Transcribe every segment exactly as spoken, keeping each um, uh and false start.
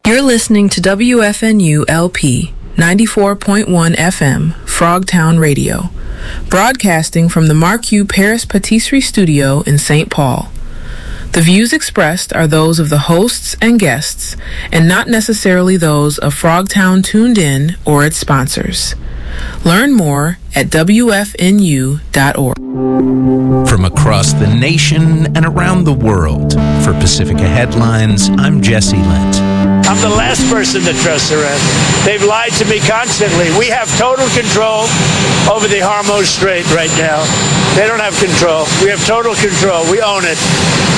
You're listening to W F N U L P ninety-four point one F M, Frogtown Radio, broadcasting from the Marquis Paris Patisserie Studio in Saint Paul. The views expressed are those of the hosts and guests, and not necessarily those of Frogtown Tuned In or its sponsors. Learn more at W F N U dot org. From across the nation and around the world, for Pacifica Headlines, I'm Jesse Lent. I'm the last person to trust Iran. They've lied to me constantly. We have total control over the Hormuz Strait right now. They don't have control. We have total control. We own it.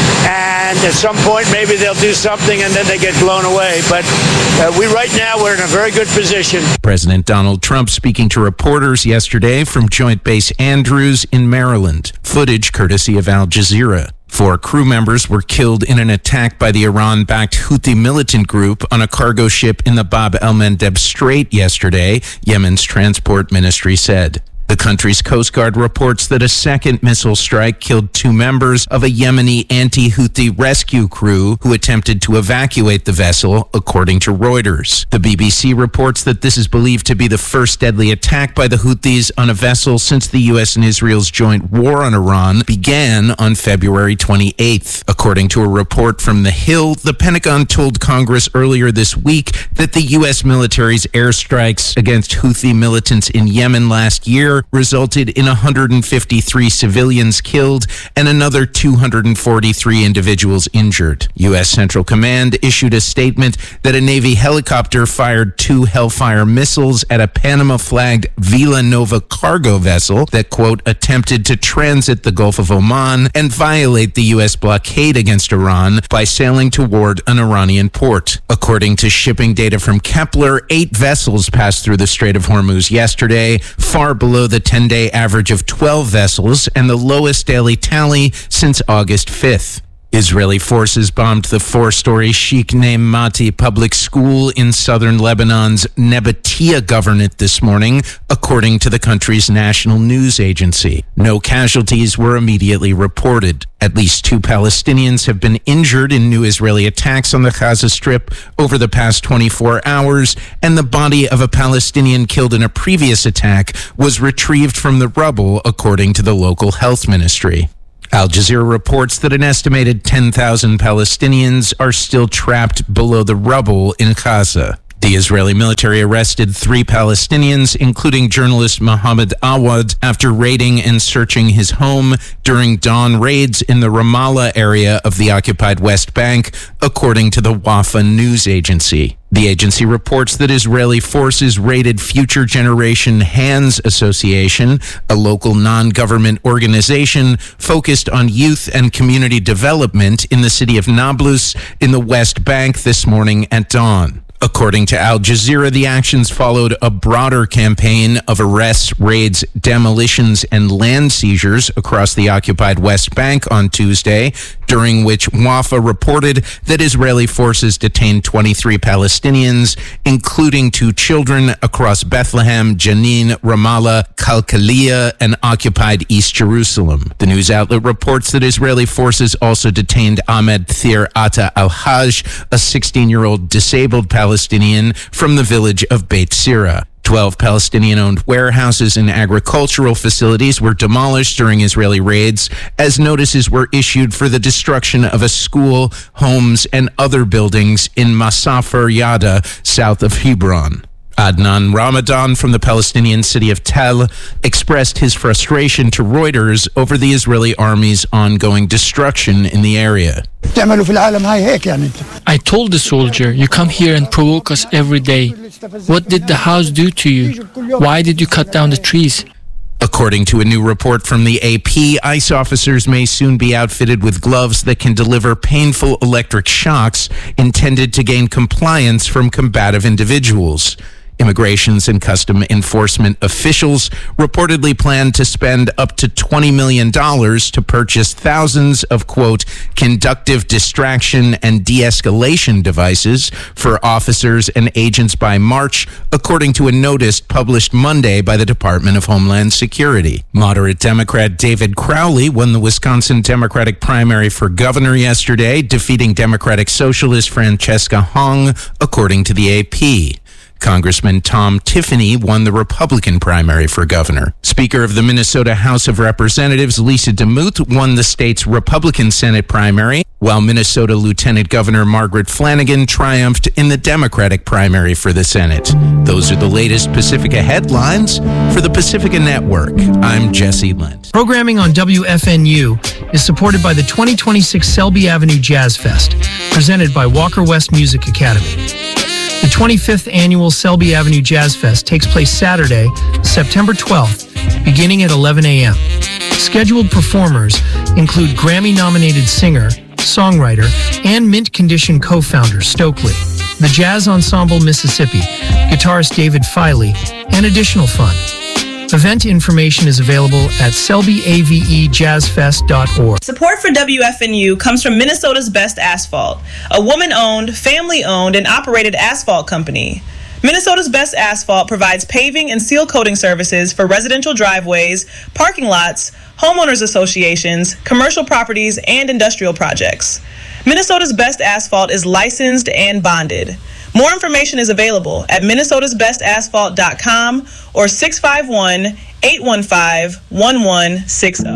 And at some point, maybe they'll do something and then they get blown away. But uh, we right now, we're in a very good position. President Donald Trump speaking to reporters yesterday from Joint Base Andrews in Maryland. Footage courtesy of Al Jazeera. Four crew members were killed in an attack by the Iran-backed Houthi militant group on a cargo ship in the Bab el-Mandeb Strait yesterday, Yemen's transport ministry said. The country's Coast Guard reports that a second missile strike killed two members of a Yemeni anti-Houthi rescue crew who attempted to evacuate the vessel, according to Reuters. The B B C reports that this is believed to be the first deadly attack by the Houthis on a vessel since the U S and Israel's joint war on Iran began on February twenty-eighth. According to a report from The Hill, the Pentagon told Congress earlier this week that the U S military's airstrikes against Houthi militants in Yemen last year resulted in one hundred fifty-three civilians killed and another two hundred forty-three individuals injured. U S Central Command issued a statement that a Navy helicopter fired two Hellfire missiles at a Panama-flagged Vila Nova cargo vessel that, quote, attempted to transit the Gulf of Oman and violate the U S blockade against Iran by sailing toward an Iranian port. According to shipping data from Kepler, eight vessels passed through the Strait of Hormuz yesterday, far below the ten-day average of twelve vessels and the lowest daily tally since August fifth. Israeli forces bombed the four-story Sheikh Ne'mati public school in southern Lebanon's Nebatia governorate this morning, according to the country's national news agency. No casualties were immediately reported. At least two Palestinians have been injured in new Israeli attacks on the Gaza Strip over the past twenty-four hours, and the body of a Palestinian killed in a previous attack was retrieved from the rubble, according to the local health ministry. Al Jazeera reports that an estimated ten thousand Palestinians are still trapped below the rubble in Gaza. The Israeli military arrested three Palestinians, including journalist Mohammed Awad, after raiding and searching his home during dawn raids in the Ramallah area of the occupied West Bank, according to the Wafa news agency. The agency reports that Israeli forces raided Future Generation Hands Association, a local non-government organization focused on youth and community development in the city of Nablus in the West Bank this morning at dawn. According to Al Jazeera, the actions followed a broader campaign of arrests, raids, demolitions, and land seizures across the occupied West Bank on Tuesday, during which Wafa reported that Israeli forces detained twenty-three Palestinians, including two children, across Bethlehem, Jenin, Ramallah, Kalkalia, and occupied East Jerusalem. The news outlet reports that Israeli forces also detained Ahmed Thir Atta al-Hajj, a sixteen-year-old disabled Palestinian Palestinian from the village of Beit Sira. Twelve Palestinian-owned warehouses and agricultural facilities were demolished during Israeli raids, as notices were issued for the destruction of a school, homes, and other buildings in Masafer Yada, south of Hebron. Adnan Ramadan from the Palestinian city of Tel expressed his frustration to Reuters over the Israeli army's ongoing destruction in the area. I told the soldier, you come here and provoke us every day. What did the house do to you? Why did you cut down the trees? According to a new report from the A P, ICE officers may soon be outfitted with gloves that can deliver painful electric shocks intended to gain compliance from combative individuals. Immigrations and Custom Enforcement officials reportedly plan to spend up to twenty million dollars to purchase thousands of, quote, conductive distraction and de-escalation devices for officers and agents by March, according to a notice published Monday by the Department of Homeland Security. Moderate Democrat David Crowley won the Wisconsin Democratic primary for governor yesterday, defeating Democratic Socialist Francesca Hong, according to the A P. Congressman Tom Tiffany won the Republican primary for governor. Speaker of the Minnesota House of Representatives Lisa DeMuth won the state's Republican Senate primary, while Minnesota Lieutenant Governor Margaret Flanagan triumphed in the Democratic primary for the Senate. Those are the latest Pacifica headlines for the Pacifica Network. I'm Jesse Lent. Programming on W F N U is supported by the twenty twenty-six Selby Avenue Jazz Fest, presented by Walker West Music Academy. The twenty-fifth Annual Selby Avenue Jazz Fest takes place Saturday, September twelfth, beginning at eleven a.m. Scheduled performers include Grammy-nominated singer, songwriter, and Mint Condition co-founder Stokely, the Jazz Ensemble Mississippi, guitarist David Filey, and additional fun. Event information is available at selby a v e jazz fest dot org. Support for W F N U comes from Minnesota's Best Asphalt, a woman-owned, family-owned, and operated asphalt company. Minnesota's Best Asphalt provides paving and seal coating services for residential driveways, parking lots, homeowners associations, commercial properties, and industrial projects. Minnesota's Best Asphalt is licensed and bonded. More information is available at minnesotas best asphalt dot com or six five one, eight one five, one one six zero.